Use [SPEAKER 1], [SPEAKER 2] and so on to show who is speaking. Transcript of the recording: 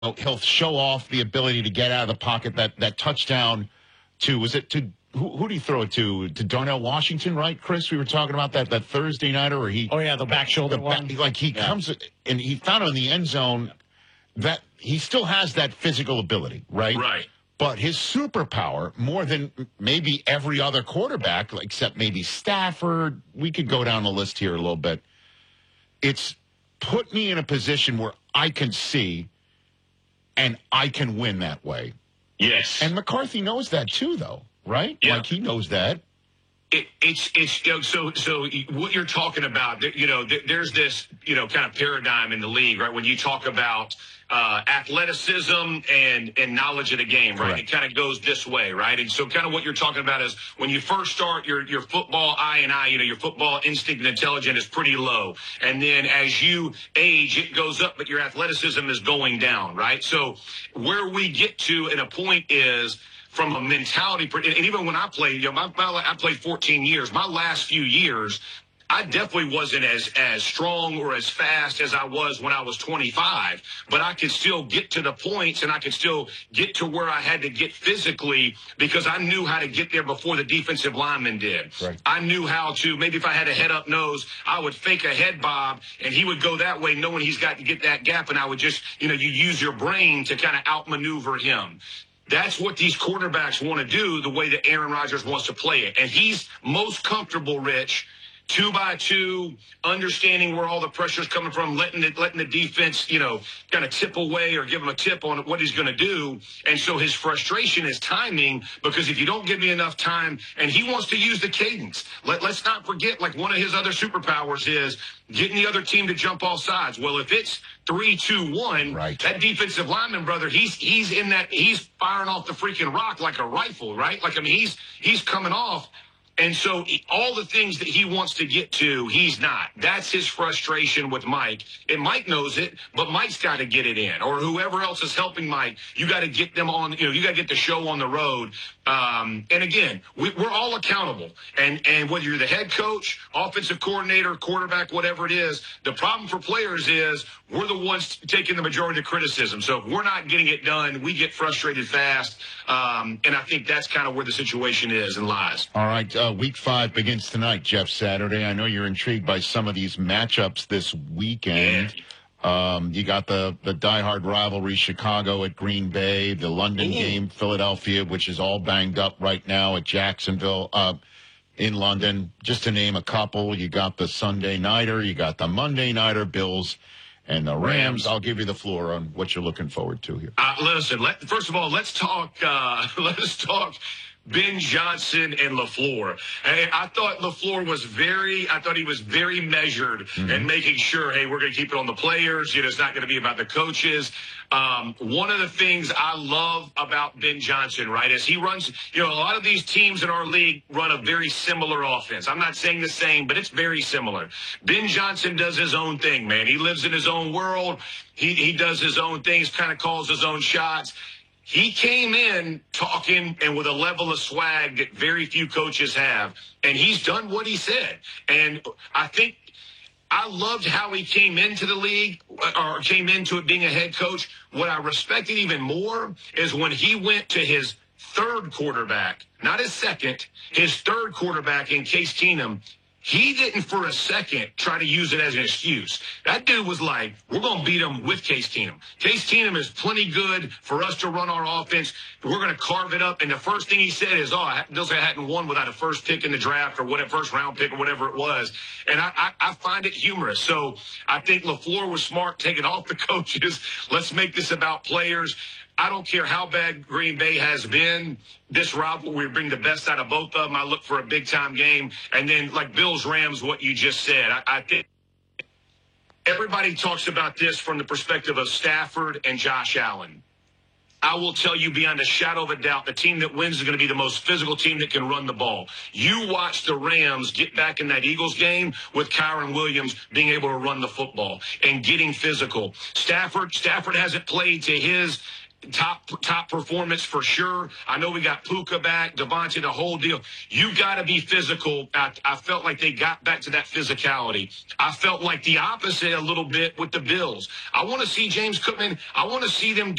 [SPEAKER 1] he'll show off the ability to get out of the pocket. That touchdown who do you throw it to? To Darnell Washington, right, Chris? We were talking about that Thursday nighter where he.
[SPEAKER 2] Oh yeah, the back shoulder one.
[SPEAKER 1] Comes and he found it in the end zone. That he still has that physical ability, right?
[SPEAKER 3] Right.
[SPEAKER 1] But his superpower, more than maybe every other quarterback, except maybe Stafford, we could go down the list here a little bit. It's put me in a position where I can see and I can win that way.
[SPEAKER 3] Yes.
[SPEAKER 1] And McCarthy knows that too, though, right?
[SPEAKER 3] Yeah.
[SPEAKER 1] Like he knows that.
[SPEAKER 3] So what you're talking about, there's this, kind of paradigm in the league, right? When you talk about athleticism and knowledge of the game, right?
[SPEAKER 1] Correct.
[SPEAKER 3] It kind of goes this way, right? And so kind of what you're talking about is when you first start your football I, your football instinct and intelligence is pretty low. And then as you age, it goes up, but your athleticism is going down, right? So where we get to in a point is, from a mentality, and even when I played, I played 14 years. My last few years, I definitely wasn't as strong or as fast as I was when I was 25, but I could still get to the points and I could still get to where I had to get physically because I knew how to get there before the defensive lineman did.
[SPEAKER 1] Right.
[SPEAKER 3] I knew how to, maybe if I had a head up nose, I would fake a head bob and he would go that way knowing he's got to get that gap, and I would just, you use your brain to kind of outmaneuver him. That's what these quarterbacks want to do, the way that Aaron Rodgers wants to play it. And he's most comfortable, Rich, 2-by-2, understanding where all the pressure's coming from, letting the defense, kind of tip away or give him a tip on what he's going to do. And so his frustration is timing, because if you don't give me enough time, and he wants to use the cadence. Let's not forget, like, one of his other superpowers is getting the other team to jump off sides. Well, if it's 3-2-1,
[SPEAKER 1] right,
[SPEAKER 3] that defensive lineman, brother, he's firing off the freaking rock like a rifle, right? Like, I mean, he's coming off. And so all the things that he wants to get to, he's not. That's his frustration with Mike. And Mike knows it, but Mike's got to get it in. Or whoever else is helping Mike, you got to get them on, you got to get the show on the road. And again, we're all accountable. And whether you're the head coach, offensive coordinator, quarterback, whatever it is, the problem for players is we're the ones taking the majority of the criticism. So if we're not getting it done, we get frustrated fast. And I think that's kind of where the situation is and lies.
[SPEAKER 1] All right. Week 5 begins tonight, Jeff Saturday. I know you're intrigued by some of these matchups this weekend.
[SPEAKER 3] Yeah.
[SPEAKER 1] You got the diehard rivalry, Chicago at Green Bay, the London game, Philadelphia, which is all banged up right now at Jacksonville, in London, just to name a couple. You got the Sunday nighter, you got the Monday nighter, Bills and the Rams. I'll give you the floor on what you're looking forward to here.
[SPEAKER 3] Listen, first of all, let's talk Ben Johnson and LaFleur. I thought LaFleur was very measured and making sure, hey, we're going to keep it on the players. It's not going to be about the coaches. One of the things I love about Ben Johnson, right, is he runs, a lot of these teams in our league run a very similar offense. I'm not saying the same, but it's very similar. Ben Johnson does his own thing, man. He lives in his own world. He does his own things, kind of calls his own shots. He came in talking and with a level of swag that very few coaches have, and he's done what he said. And I think I loved how he came into the league, or came into it being a head coach. What I respected even more is when he went to his third quarterback, not his second, his third quarterback in Case Keenum. He didn't for a second try to use it as an excuse. That dude was like, we're going to beat him with Case Keenum. Case Keenum is plenty good for us to run our offense. We're going to carve it up. And the first thing he said is, I hadn't won without a first pick in the draft or whatever, first round pick or whatever it was. And I find it humorous. So I think LaFleur was smart, taking off the coaches. Let's make this about players. I don't care how bad Green Bay has been. This rivalry, we bring the best out of both of them. I look for a big-time game. And then, like Bills-Rams, what you just said, I think everybody talks about this from the perspective of Stafford and Josh Allen. I will tell you beyond a shadow of a doubt, the team that wins is going to be the most physical team that can run the ball. You watch the Rams get back in that Eagles game with Kyren Williams being able to run the football and getting physical. Stafford hasn't played to his top performance for sure. I know we got Puka back, Devontae, the whole deal. You got to be physical. I felt like they got back to that physicality. I felt like the opposite a little bit with the Bills. I want to see James Cookman. I want to see them